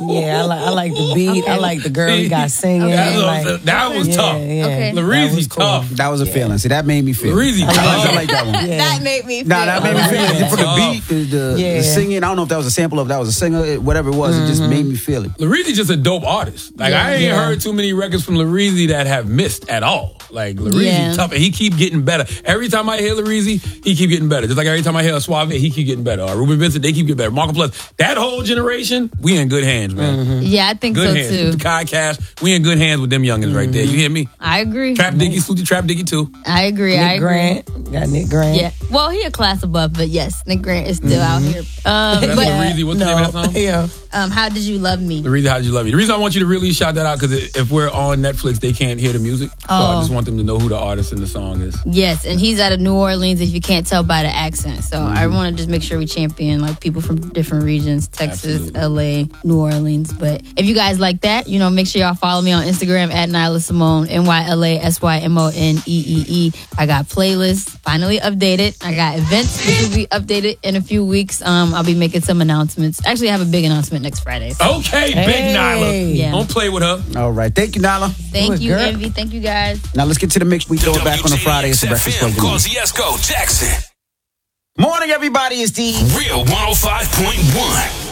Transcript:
Yeah, I like the beat. Okay. I like the girl he got singing. That was tough. Yeah. Okay. Lareezy cool. tough. That was a feeling. See, that made me feel. Lareezy tough. I like that one. Yeah. That made me feel. That made me feel. For the beat, the singing, I don't know if that was a sample of that was a singer, whatever it was, it just made me feel it. Lareezy just a dope artist. Like, I ain't heard too many records from Lareezy that have missed at all. Like, Lareezy tough, and he keep getting better. Every time I hear Lareezy, he keep getting better. Just like every time I hear Suave, he keep getting better. Ruben Vincent, they keep getting better. Marco Plus, that whole generation, we in good hands, man. Yeah, I think good so hands. too. Kai Cash, we in good hands with them youngins right there. You hear me? I agree. Trap Diggy, Salute to Trap Diggy too. I agree. Nick Grant. Got Nick Grant. Yeah. Well, he a class above, but yes, Nick Grant is still out here. That's Lareezy. What's the name of that song? Yeah. How Did You Love Me? Lareezy, How Did You Love Me? The reason I want you to really shout that out, because if we're on Netflix, they can't hear the music. So I just want them to know who the artist in the song is. Yes, and he's out of New Orleans, if you can't tell by the accent. So I want to just make sure we champion like people from different regions, Texas, LA, New Orleans. But if you guys like that, make sure y'all follow me on Instagram at Nyla Simone, NYLASYMONEEE. I got playlists finally updated. I got events which will be updated in a few weeks. I'll be making some announcements. Actually, I have a big announcement next Friday. So. Okay, Big Nyla. Yeah. Don't play with her. All right. Thank you, Nyla. Thank you, Envy. Thank you, guys. Now let's get to the mix. We throw it back on a Friday. It's the Breakfast Club. Jackson. Morning, everybody. It's the Real 105.1.